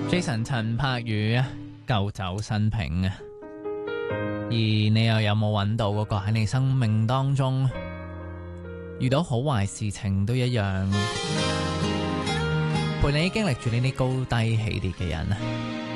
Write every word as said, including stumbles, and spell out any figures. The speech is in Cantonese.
Jason 陳柏宇舊酒新瓶啊，而你又有冇揾到嗰個喺你生命當中遇到好壞事情都一樣陪你經歷住呢啲高低起跌嘅人啊？